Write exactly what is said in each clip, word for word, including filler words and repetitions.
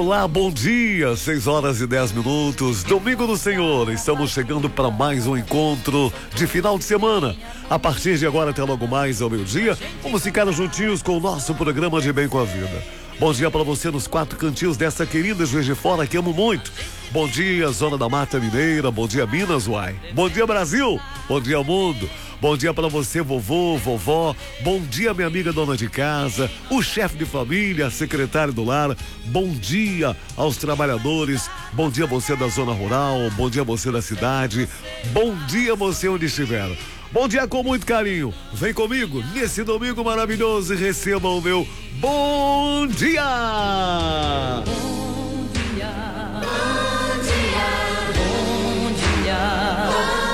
Olá, bom dia, seis horas e dez minutos, domingo do Senhor, estamos chegando para mais um encontro de final de semana. A partir de agora até logo mais ao meio-dia, vamos ficar juntinhos com o nosso programa de Bem com a Vida. Bom dia para você nos quatro cantinhos dessa querida Juiz de Fora, que amo muito. Bom dia, Zona da Mata Mineira, bom dia Minas, uai. Bom dia Brasil, bom dia mundo. Bom dia para você, vovô, vovó. Bom dia, minha amiga dona de casa, o chefe de família, secretário do lar. Bom dia aos trabalhadores. Bom dia você da zona rural. Bom dia você da cidade. Bom dia você onde estiver. Bom dia com muito carinho. Vem comigo nesse domingo maravilhoso e receba o meu bom dia. Bom dia. Bom dia. Bom dia.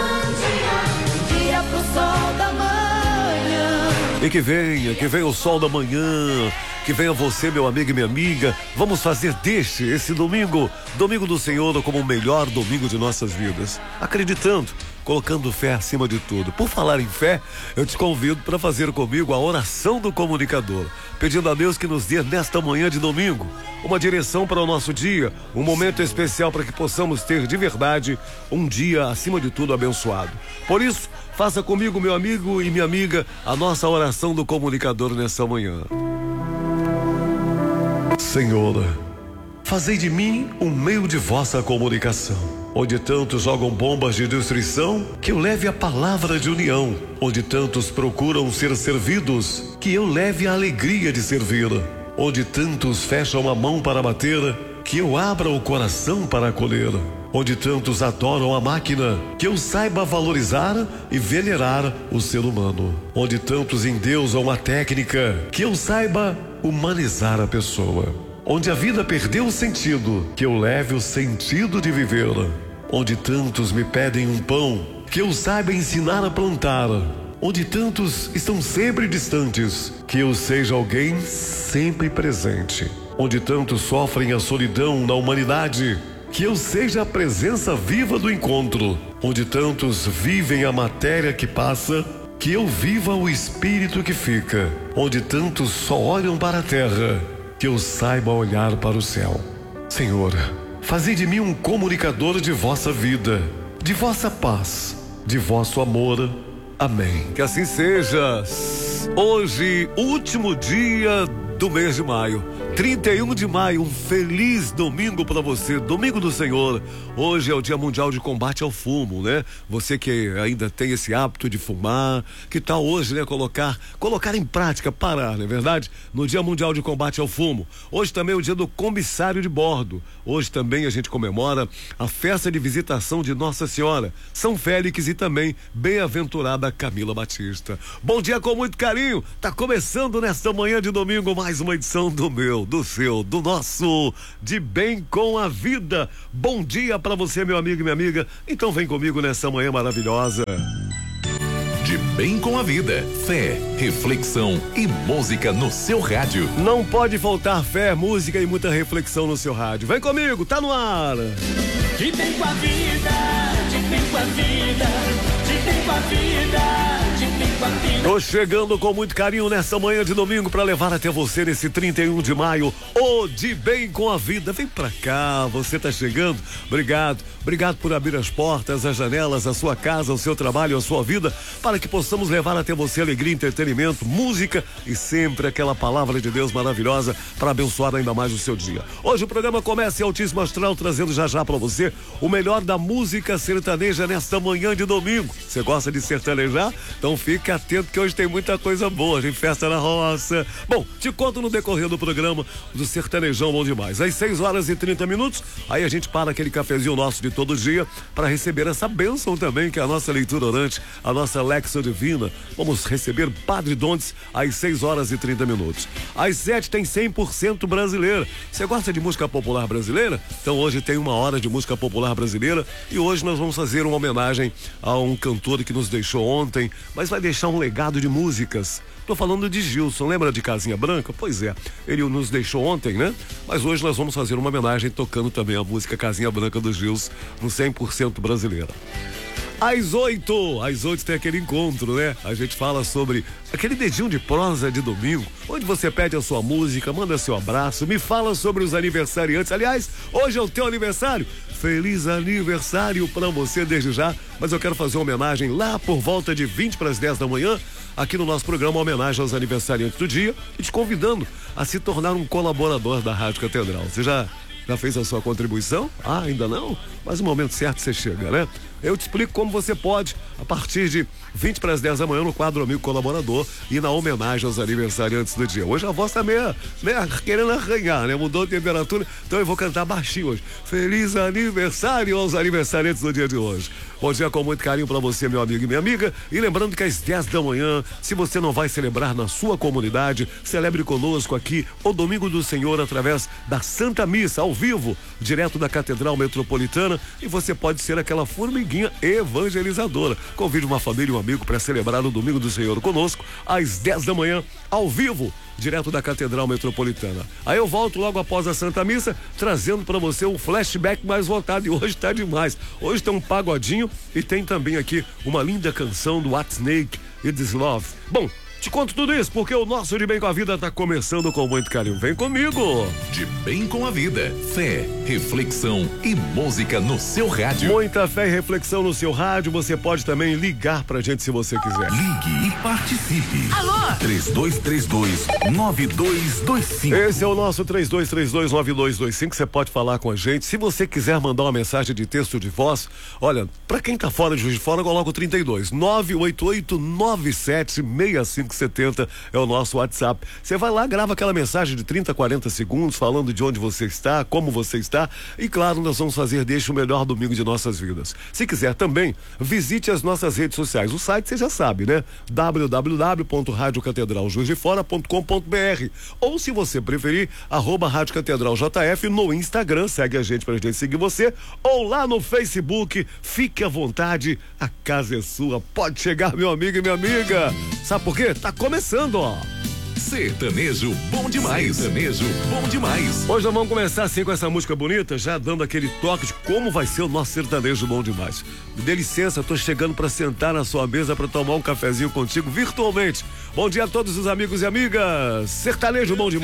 Sol da manhã. E que venha, que venha o sol da manhã, que venha você, meu amigo e minha amiga. Vamos fazer deste, esse domingo, domingo do Senhor, como o melhor domingo de nossas vidas. Acreditando, colocando fé acima de tudo. Por falar em fé, eu te convido para fazer comigo a oração do comunicador, pedindo a Deus que nos dê nesta manhã de domingo uma direção para o nosso dia, um momento especial para que possamos ter de verdade um dia acima de tudo abençoado. Por isso, faça comigo, meu amigo e minha amiga, a nossa oração do comunicador nessa manhã. Senhor, fazei de mim um meio de vossa comunicação, onde tantos jogam bombas de destruição, que eu leve a palavra de união, onde tantos procuram ser servidos, que eu leve a alegria de servir, onde tantos fecham a mão para bater, que eu abra o coração para acolher, onde tantos adoram a máquina, que eu saiba valorizar e venerar o ser humano, onde tantos endeusam a técnica, que eu saiba humanizar a pessoa, onde a vida perdeu o sentido, que eu leve o sentido de viver, onde tantos me pedem um pão, que eu saiba ensinar a plantar, onde tantos estão sempre distantes, que eu seja alguém sempre presente, onde tantos sofrem a solidão na humanidade, que eu seja a presença viva do encontro, onde tantos vivem a matéria que passa, que eu viva o espírito que fica, onde tantos só olham para a terra, que eu saiba olhar para o céu. Senhor, fazei de mim um comunicador de vossa vida, de vossa paz, de vosso amor. Amém. Que assim seja. Hoje, último dia do mês de maio, trinta e um de maio, um feliz domingo para você, domingo do Senhor. Hoje é o Dia Mundial de Combate ao Fumo, né? Você que ainda tem esse hábito de fumar, que tal hoje, né? Colocar, colocar em prática, parar, não é verdade? No Dia Mundial de Combate ao Fumo. Hoje também é o Dia do Comissário de Bordo. Hoje também a gente comemora a festa de visitação de Nossa Senhora, São Félix e também bem-aventurada Camila Batista. Bom dia com muito carinho. Tá começando nesta manhã de domingo mais uma edição do meu, do seu, do nosso De Bem com a Vida. Bom dia para você, meu amigo e minha amiga. Então vem comigo nessa manhã maravilhosa. De Bem com a Vida, fé, reflexão e música no seu rádio. Não pode faltar fé, música e muita reflexão no seu rádio. Vem comigo, tá no ar. De bem com a vida, de bem com a vida, de bem com a vida. Tô chegando com muito carinho nessa manhã de domingo para levar até você nesse trinta e um de maio, o De Bem com a Vida. Vem pra cá, você tá chegando. Obrigado, obrigado por abrir as portas, as janelas, a sua casa, o seu trabalho, a sua vida, para que possamos levar até você alegria, entretenimento, música e sempre aquela palavra de Deus maravilhosa para abençoar ainda mais o seu dia. Hoje o programa começa em altíssimo astral, trazendo já já para você o melhor da música sertaneja nesta manhã de domingo. Você gosta de sertanejar? Então fique atento que hoje tem muita coisa boa, tem festa na roça. Bom, te conto no decorrer do programa do Sertanejão Bom Demais. Às seis horas e trinta minutos, aí a gente para aquele cafezinho nosso de todo dia para receber essa bênção também, que é a nossa leitura orante, a nossa Lexo Divina. Vamos receber Padre Dontes às seis horas e trinta minutos. Às sete tem cem por cento brasileira. Você gosta de música popular brasileira? Então hoje tem uma hora de música popular brasileira e hoje nós vamos fazer uma homenagem a um cantor que nos deixou ontem, mas vai deixar um legado de músicas. Tô falando de Gilson, lembra de Casinha Branca? Pois é, ele nos deixou ontem, né? Mas hoje nós vamos fazer uma homenagem tocando também a música Casinha Branca do Gilson no cem por cento brasileira. Às oito, às oito tem aquele encontro, né? A gente fala sobre aquele dedinho de prosa de domingo, onde você pede a sua música, manda seu abraço, me fala sobre os aniversariantes. Aliás, hoje é o teu aniversário. Feliz aniversário pra você desde já, mas eu quero fazer uma homenagem lá por volta de vinte para as dez da manhã, aqui no nosso programa, uma homenagem aos aniversariantes do dia e te convidando a se tornar um colaborador da Rádio Catedral. Você já, já fez a sua contribuição? Ah, ainda não? Mas no momento certo você chega, né? Eu te explico como você pode, a partir de vinte para as dez da manhã, no quadro Amigo Colaborador e na homenagem aos aniversariantes do dia. Hoje a voz tá meio, meio querendo arranhar, né? Mudou a temperatura, então eu vou cantar baixinho hoje. Feliz aniversário aos aniversariantes do dia de hoje. Bom dia com muito carinho pra você, meu amigo e minha amiga. E lembrando que às dez da manhã, se você não vai celebrar na sua comunidade, celebre conosco aqui o Domingo do Senhor através da Santa Missa, ao vivo, direto da Catedral Metropolitana. E você pode ser aquela formiguinha evangelizadora. Convide uma família e um amigo para celebrar o Domingo do Senhor conosco, às dez da manhã, ao vivo, direto da Catedral Metropolitana. Aí eu volto logo após a Santa Missa, trazendo para você um flashback mais votado. E hoje tá demais. Hoje tem um pagodinho e tem também aqui uma linda canção do Whitesnake e This Love. Bom, te conto tudo isso porque o nosso De Bem com a Vida tá começando com muito carinho. Vem comigo! De Bem com a Vida. Fé, reflexão e música no seu rádio. Muita fé e reflexão no seu rádio. Você pode também ligar pra gente se você quiser. Ligue e participe. Alô? três dois três dois, nove dois dois cinco. Esse é o nosso três dois três dois, nove dois dois cinco. Você pode falar com a gente. Se você quiser mandar uma mensagem de texto de voz, olha, pra quem tá fora de Juiz de Fora, coloca o trinta e dois, nove oito oito, nove sete seis cinco setenta é o nosso WhatsApp. Você vai lá, grava aquela mensagem de trinta, quarenta segundos falando de onde você está, como você está e claro, nós vamos fazer deste o melhor domingo de nossas vidas. Se quiser também, visite as nossas redes sociais. O site você já sabe, né? w w w ponto rádio catedral juiz de fora ponto com ponto b r ou se você preferir, arroba Rádio Catedral J F no Instagram, segue a gente pra gente seguir você, ou lá no Facebook, fique à vontade, a casa é sua, pode chegar, meu amigo e minha amiga. Sabe por quê? Tá começando, ó. Sertanejo bom demais. Sertanejo bom demais. Hoje nós vamos começar assim com essa música bonita, já dando aquele toque de como vai ser o nosso sertanejo bom demais. Me dê licença, eu tô chegando pra sentar na sua mesa pra tomar um cafezinho contigo virtualmente. Bom dia a todos os amigos e amigas. Sertanejo bom demais.